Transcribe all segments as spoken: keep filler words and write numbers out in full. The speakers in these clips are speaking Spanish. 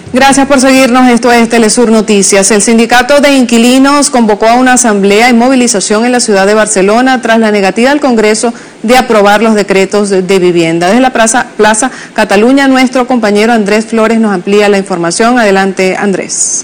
Gracias por seguirnos, esto es Telesur Noticias. El sindicato de inquilinos convocó a una asamblea y movilización en la ciudad de Barcelona tras la negativa del Congreso de aprobar los decretos de, de vivienda. Desde la plaza, plaza Cataluña, nuestro compañero Andrés Flores nos amplía la información. Adelante, Andrés.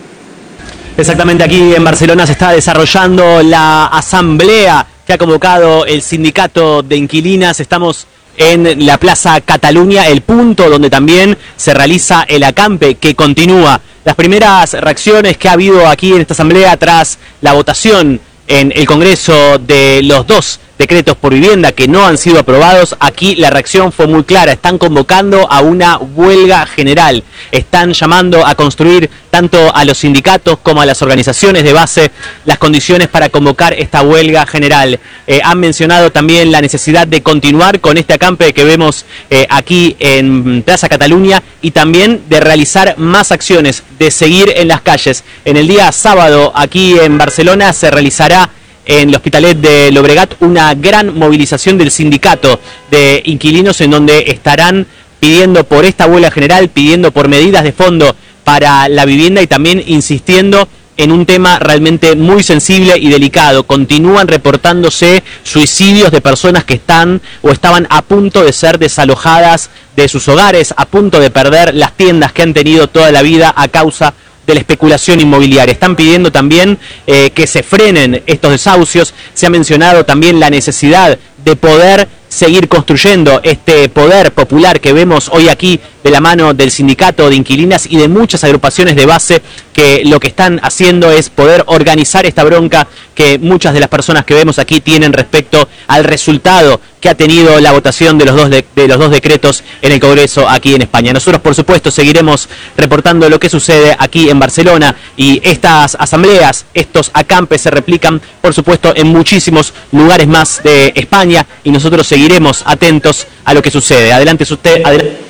Exactamente, aquí en Barcelona se está desarrollando la asamblea que ha convocado el sindicato de inquilinas. Estamos en la Plaza Cataluña, el punto donde también se realiza el acampe que continúa. Las primeras reacciones que ha habido aquí en esta asamblea tras la votación en el Congreso de los dos decretos por vivienda que no han sido aprobados, aquí la reacción fue muy clara. Están convocando a una huelga general. Están llamando a construir tanto a los sindicatos como a las organizaciones de base las condiciones para convocar esta huelga general. Eh, han mencionado también la necesidad de continuar con este acampe que vemos eh, aquí en Plaza Cataluña y también de realizar más acciones, de seguir en las calles. En el día sábado aquí en Barcelona se realizará en el Hospitalet de Llobregat una gran movilización del sindicato de inquilinos en donde estarán pidiendo por esta huelga general, pidiendo por medidas de fondo para la vivienda y también insistiendo en un tema realmente muy sensible y delicado. Continúan reportándose suicidios de personas que están o estaban a punto de ser desalojadas de sus hogares, a punto de perder las tiendas que han tenido toda la vida a causa de la especulación inmobiliaria. Están pidiendo también eh, que se frenen estos desahucios. Se ha mencionado también la necesidad de poder seguir construyendo este poder popular que vemos hoy aquí de la mano del sindicato de inquilinas y de muchas agrupaciones de base que lo que están haciendo es poder organizar esta bronca que muchas de las personas que vemos aquí tienen respecto al resultado que ha tenido la votación de los dos, de, de los dos decretos en el Congreso aquí en España. Nosotros, por supuesto, seguiremos reportando lo que sucede aquí en Barcelona y estas asambleas, estos acampes se replican, por supuesto, en muchísimos lugares más de España y nosotros seguiremos atentos a lo que sucede. Adelante usted. Adelante.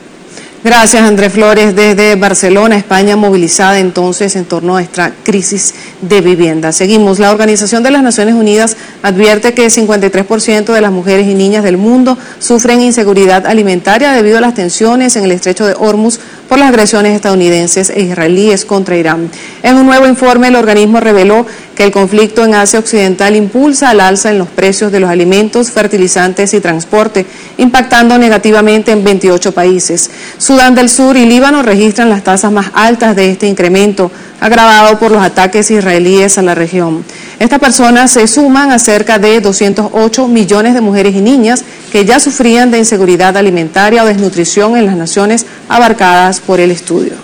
Gracias, Andrés Flores, desde Barcelona, España, movilizada entonces en torno a esta crisis de vivienda. Seguimos. La Organización de las Naciones Unidas advierte que cincuenta y tres por ciento de las mujeres y niñas del mundo sufren inseguridad alimentaria debido a las tensiones en el estrecho de Hormuz por las agresiones estadounidenses e israelíes contra Irán. En un nuevo informe, el organismo reveló que el conflicto en Asia Occidental impulsa al alza en los precios de los alimentos, fertilizantes y transporte, impactando negativamente en veintiocho países. Sudán del Sur y Líbano registran las tasas más altas de este incremento, agravado por los ataques israelíes a la región. Estas personas se suman a cerca de doscientos ocho millones de mujeres y niñas que ya sufrían de inseguridad alimentaria o desnutrición en las naciones abarcadas por el estudio.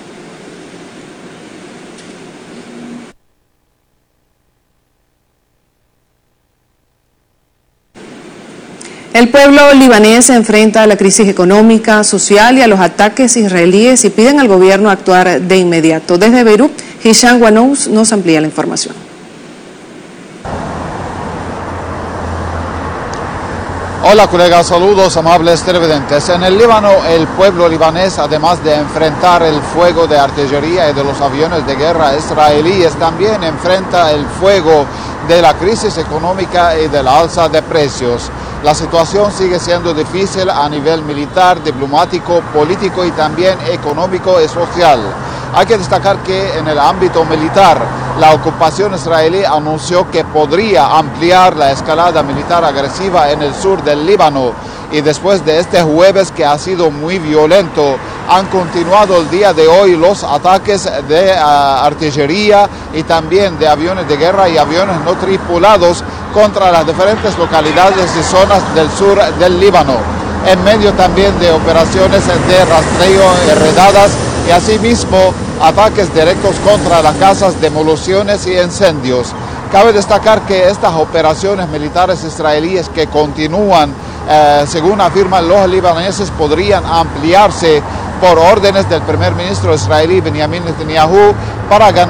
El pueblo libanés se enfrenta a la crisis económica, social y a los ataques israelíes y piden al gobierno actuar de inmediato. Desde Beirut, Hisham Wanous nos amplía la información. Hola colegas, saludos amables televidentes. En el Líbano, el pueblo libanés, además de enfrentar el fuego de artillería y de los aviones de guerra israelíes, también enfrenta el fuego de la crisis económica y de la alza de precios. La situación sigue siendo difícil a nivel militar, diplomático, político y también económico y social. Hay que destacar que en el ámbito militar, la ocupación israelí anunció que podría ampliar la escalada militar agresiva en el sur del Líbano y después de este jueves que ha sido muy violento, han continuado el día de hoy los ataques de uh, artillería y también de aviones de guerra y aviones no tripulados contra las diferentes localidades y zonas del sur del Líbano, en medio también de operaciones de rastreo y redadas y asimismo ataques directos contra las casas, demoliciones y incendios. Cabe destacar que estas operaciones militares israelíes que continúan, eh, según afirman los libaneses, podrían ampliarse por órdenes del primer ministro israelí Benjamin Netanyahu para ganar